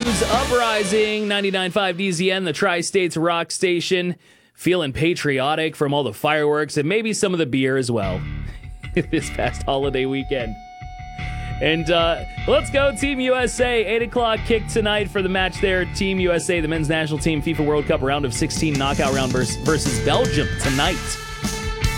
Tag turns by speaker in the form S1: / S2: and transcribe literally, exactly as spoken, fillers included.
S1: Sun's Uprising, ninety-nine point five D Z N, the Tri-States rock station. Feeling patriotic from all the fireworks and maybe some of the beer as well this past holiday weekend. And uh, let's go, Team U S A. eight o'clock kick tonight for the match there. Team U S A, the men's national team, FIFA World Cup round of sixteen knockout round versus, versus Belgium tonight.